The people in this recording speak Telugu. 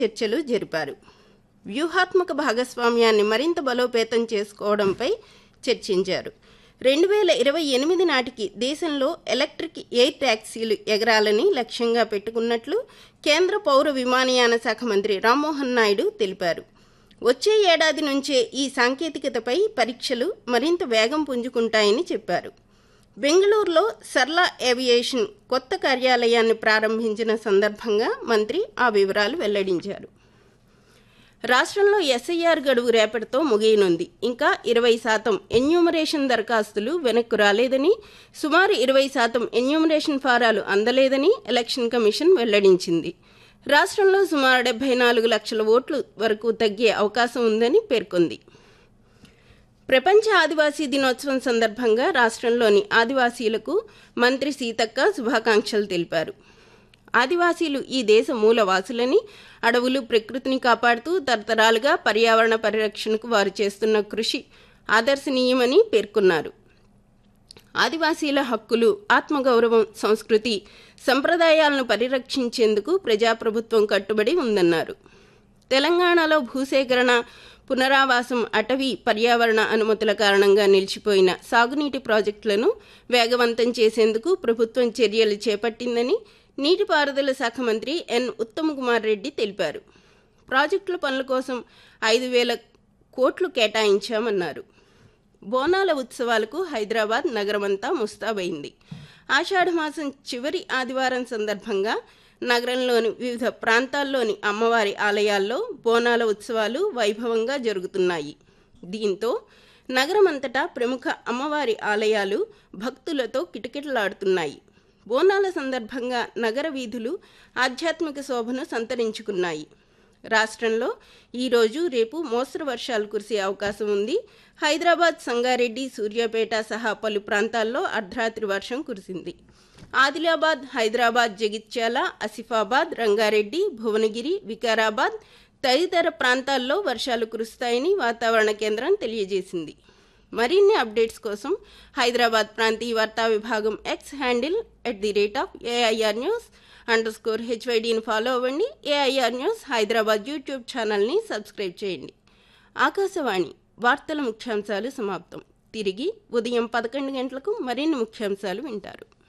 చర్చలు జరిపారు. వ్యూహాత్మక భాగస్వామ్యాన్ని మరింత బలోపేతం చేసుకోవడంపై చర్చించారు. 2028 నాటికి దేశంలో ఎలక్ట్రిక్ ఎయిర్ ట్యాక్సీలు ఎగరాలని లక్ష్యంగా పెట్టుకున్నట్లు కేంద్ర పౌర విమానయాన శాఖ మంత్రి రామ్మోహన్ నాయుడు తెలిపారు. వచ్చే ఏడాది నుంచే ఈ సాంకేతికతపై పరీక్షలు మరింత వేగం పుంజుకుంటాయని చెప్పారు. బెంగళూరులో సర్లా ఏవియేషన్ కొత్త కార్యాలయాన్ని ప్రారంభించిన సందర్భంగా మంత్రి ఆ వివరాలు వెల్లడించారు. రాష్ట్రంలో ఎస్ఐఆర్ గడువు రేపటితో ముగియనుంది. ఇంకా 20% ఎన్యూమరేషన్ దరఖాస్తులు వెనక్కు రాలేదని, సుమారు 20% ఎన్యూమరేషన్ ఫారాలు అందలేదని ఎలక్షన్ కమిషన్ వెల్లడించింది. రాష్ట్రంలో సుమారు 74 లక్షల ఓట్లు వరకు తగ్గే అవకాశం ఉందని పేర్కొంది. ప్రపంచ ఆదివాసీ దినోత్సవం సందర్భంగా రాష్ట్రంలోని ఆదివాసీలకు మంత్రి సీతక్క శుభాకాంక్షలు తెలిపారు. ఆదివాసీలు ఈ దేశ మూలవాసులని, అడవులు ప్రకృతిని కాపాడుతూ తరతరాలుగా పర్యావరణ పరిరక్షణకు వారు చేస్తున్న కృషి ఆదర్శనీయమని పేర్కొన్నారు. ఆదివాసీల హక్కులు, ఆత్మగౌరవం, సంస్కృతి, సంప్రదాయాలను పరిరక్షించేందుకు ప్రజాప్రభుత్వం కట్టుబడి ఉందన్నారు. తెలంగాణలో భూసేకరణ, పునరావాసం, అటవీ, పర్యావరణ అనుమతుల కారణంగా నిలిచిపోయిన సాగునీటి ప్రాజెక్టులను వేగవంతం చేసేందుకు ప్రభుత్వం చర్యలు చేపట్టిందని నీటిపారుదల శాఖ మంత్రి ఎన్. ఉత్తమ్ కుమార్ రెడ్డి తెలిపారు. ప్రాజెక్టుల పనుల కోసం 5,000 కోట్లు కేటాయించామన్నారు. బోనాల ఉత్సవాలకు హైదరాబాద్ నగరమంతా ముస్తాబైంది. ఆషాఢమాసం చివరి ఆదివారం సందర్భంగా నగరంలోని వివిధ ప్రాంతాల్లోని అమ్మవారి ఆలయాల్లో బోనాల ఉత్సవాలు వైభవంగా జరుగుతున్నాయి. దీంతో నగరమంతటా ప్రముఖ అమ్మవారి ఆలయాలు భక్తులతో కిటకిటలాడుతున్నాయి. బోనాల సందర్భంగా నగర వీధులు ఆధ్యాత్మిక శోభను సంతరించుకున్నాయి. రాష్ట్రంలో ఈరోజు, రేపు మోస్తరు వర్షాలు కురిసే అవకాశం ఉంది. హైదరాబాద్, సంగారెడ్డి, సూర్యాపేట సహా పలు ప్రాంతాల్లో అర్ధరాత్రి వర్షం కురిసింది. ఆదిలాబాద్, హైదరాబాద్, జగిత్యాల, ఆసిఫాబాద్, రంగారెడ్డి, భువనగిరి, వికారాబాద్ తదితర ప్రాంతాల్లో వర్షాలు కురుస్తాయని వాతావరణ కేంద్రం తెలియజేసింది. మరిన్ని అప్డేట్స్ కోసం హైదరాబాద్ ప్రాంతీయ వార్తా విభాగం ఎక్స్ హ్యాండిల్ @AIR News_HYDని ఫాలో అవ్వండి. AIR న్యూస్ హైదరాబాద్ యూట్యూబ్ ఛానల్ని సబ్స్క్రైబ్ చేయండి. ఆకాశవాణి వార్తల ముఖ్యాంశాలు సమాప్తం. తిరిగి ఉదయం 11 గంటలకు మరిన్ని ముఖ్యాంశాలు వింటారు.